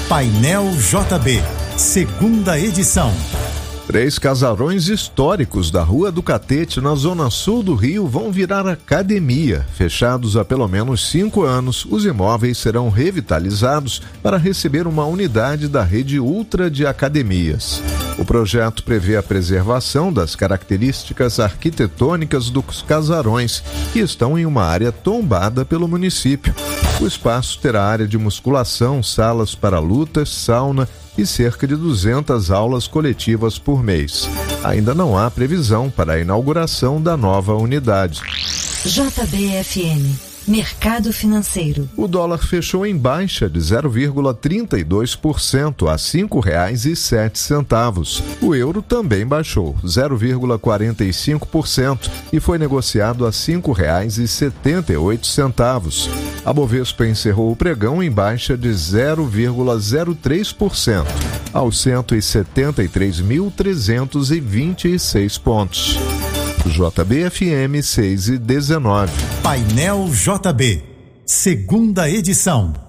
Painel JB, segunda edição. 3 casarões históricos da Rua do Catete, na zona sul do Rio, vão virar academia. Fechados há pelo menos 5 anos, os imóveis serão revitalizados para receber uma unidade da rede Ultra de academias. O projeto prevê a preservação das características arquitetônicas dos casarões, que estão em uma área tombada pelo município. O espaço terá área de musculação, salas para lutas, sauna e cerca de 200 aulas coletivas por mês. Ainda não há previsão para a inauguração da nova unidade. JBFM, Mercado Financeiro. O dólar fechou em baixa de 0,32% a R$ 5,07. O euro também baixou 0,45% e foi negociado a R$ 5,78. A Bovespa encerrou o pregão em baixa de 0,03% aos 173.326 pontos. JBFM 6:19. Painel JB, segunda edição.